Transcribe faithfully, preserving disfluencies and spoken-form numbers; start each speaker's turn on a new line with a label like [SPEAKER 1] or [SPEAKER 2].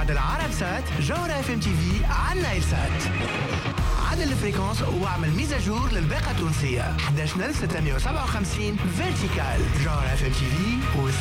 [SPEAKER 1] عدل عرب سات جوهرة اف ام تي في على نايل سات. عدل الفريكونس واعمل ميزاجور للباقة التونسية احد عشر ستمية وسبعة وخمسين فيرتيكال. جوهرة اف ام تي في